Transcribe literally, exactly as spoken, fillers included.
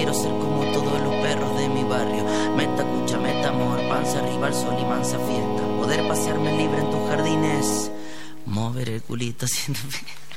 quiero ser como todos los perros de mi barrio. Meta cucha, meta amor, panza arriba al sol y mansa fiesta. Poder pasearme libre en tus jardines, mover el culito haciendo...